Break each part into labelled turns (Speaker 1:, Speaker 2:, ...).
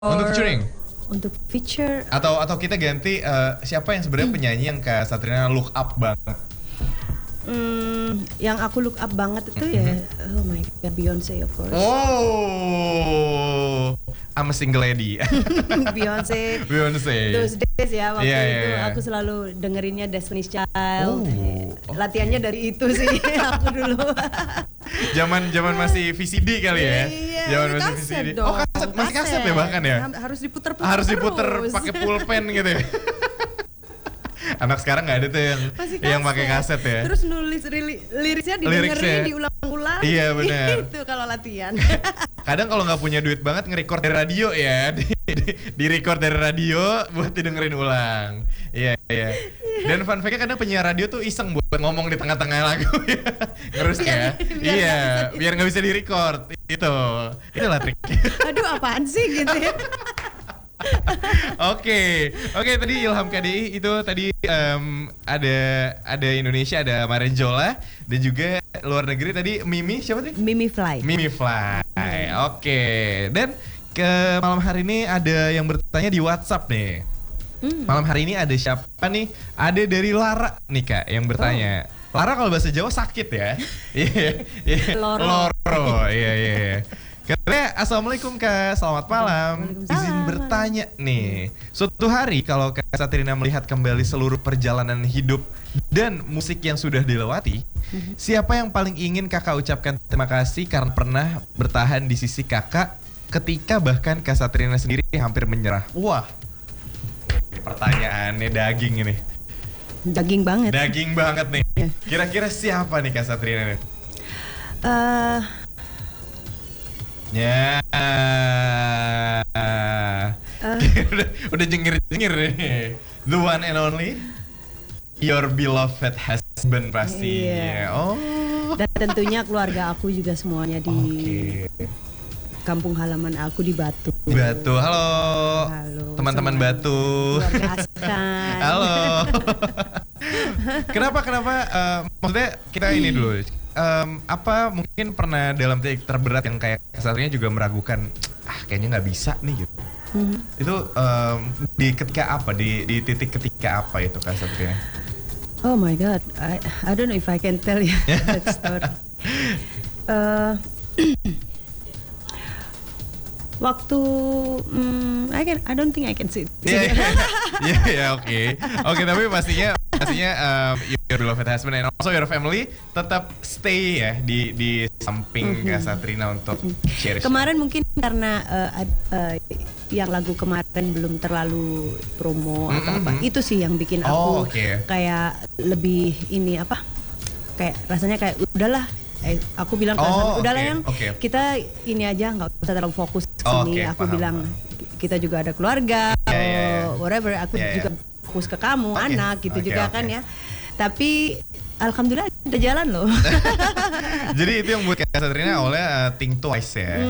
Speaker 1: Untuk featuring?
Speaker 2: Untuk feature
Speaker 1: Atau kita ganti siapa yang sebenarnya penyanyi yang Kak Satrina look up banget?
Speaker 2: yang aku look up banget itu ya, oh my god, Beyonce of course.
Speaker 1: Oh, I'm a single lady.
Speaker 2: Beyonce.
Speaker 1: Beyonce.
Speaker 2: Those days ya waktu
Speaker 1: Iya,
Speaker 2: itu
Speaker 1: iya.
Speaker 2: aku selalu dengerinnya Destiny's Child.
Speaker 1: Oh.
Speaker 2: Latihannya dari itu sih aku dulu.
Speaker 1: Zaman masih VCD kali ya?
Speaker 2: Iya,
Speaker 1: Zaman masih
Speaker 2: kaset
Speaker 1: VCD.
Speaker 2: dong.
Speaker 1: Oh, masih kaset ya bahkan ya?
Speaker 2: Harus diputer-puter.
Speaker 1: Harus diputer
Speaker 2: terus.
Speaker 1: pakai pulpen gitu ya. Anak sekarang nggak ada tuh yang pakai kaset ya.
Speaker 2: Terus nulis liriknya didengerin,
Speaker 1: Liriknya.
Speaker 2: diulang-ulang.
Speaker 1: Iya, benar.
Speaker 2: Itu kalau latihan.
Speaker 1: Kadang kalau nggak punya duit banget nge-record dari radio ya, di record dari radio buat didengerin ulang. Iya. Dan fun fact-nya kadang penyiar radio tuh iseng buat ngomong di tengah-tengah lagu ya. Ngerus ya. Iya, biar nggak bisa di-record. Itulah triknya.
Speaker 2: Aduh, apaan sih gitu ya.
Speaker 1: Oke, tadi Ilham KDI itu tadi ada Indonesia, ada Marenjola, dan juga luar negeri tadi Mimi siapa tadi?
Speaker 2: Mimi Fly.
Speaker 1: Mimi Fly. Oke. Dan ke malam hari ini ada yang bertanya di WhatsApp nih. Malam hari ini ada siapa nih? Ada dari Lara nih Kak yang bertanya. Lara kalau bahasa Jawa sakit ya. Iya.
Speaker 2: Loro.
Speaker 1: Iya. Katanya, Assalamualaikum Kak, selamat malam. Izin bertanya nih, suatu hari kalau Kak Satrina melihat kembali seluruh perjalanan hidup dan musik yang sudah dilewati, siapa yang paling ingin Kakak ucapkan terima kasih karena pernah bertahan di sisi Kakak ketika bahkan Kak Satrina sendiri hampir menyerah? Wah, pertanyaannya daging ini.
Speaker 2: Daging banget.
Speaker 1: Daging banget nih. Kira-kira siapa nih Kak Satrina nih? Ya, udah jengir-jengir nih. The one and only, your beloved husband pasti.
Speaker 2: Iya.
Speaker 1: Oh.
Speaker 2: Dan tentunya keluarga aku juga semuanya di kampung halaman aku di Batu.
Speaker 1: Batu, halo. Teman-teman
Speaker 2: semuanya.
Speaker 1: Batu.
Speaker 2: Keluarga Askan.
Speaker 1: Halo. Kenapa? Maksudnya kita ini dulu. Apa mungkin pernah dalam titik terberat yang kayak Satrina juga meragukan, kayaknya nggak bisa nih gitu. Itu di ketika apa? Di titik ketika apa itu Kak Satrina?
Speaker 2: Oh my god, I don't know if I can tell you that story. Waktu I don't think I can say.
Speaker 1: Iya, oke, tapi pastinya your beloved husband and also your family tetap stay ya di samping Kak Satrina untuk cherish.
Speaker 2: Kemarin mungkin karena yang lagu kemarin belum terlalu promo atau apa, itu sih yang bikin aku kayak lebih ini apa, kayak rasanya kayak udahlah. Aku bilang ke Hasan, udahlah yang kita ini aja nggak usah terlalu fokus ke sini. Aku bilang kita juga ada keluarga, whatever. Aku juga fokus ke kamu, anak gitu juga kan ya. Tapi alhamdulillah udah jalan loh.
Speaker 1: Jadi itu yang buat Kak Satrina awalnya think twice ya.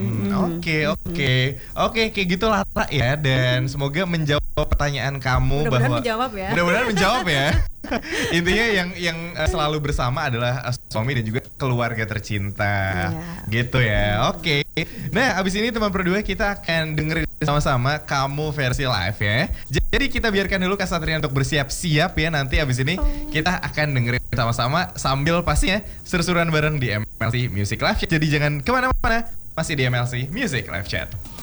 Speaker 1: Oke, kayak gitu Lara ya. Dan semoga menjawab pertanyaan kamu. Mudah-mudahan menjawab ya. Intinya yang selalu bersama adalah suami dan juga keluarga tercinta. Gitu ya. Oke. Nah, abis ini teman berdua kita akan dengerin sama-sama kamu versi live ya. Jadi kita biarkan dulu Kak Satrina untuk bersiap-siap ya. Nanti abis ini kita akan dengerin sama-sama sambil pastinya seru-seruan bareng di MLC Music Live Chat. Jadi jangan kemana-mana, masih di MLC Music Live Chat.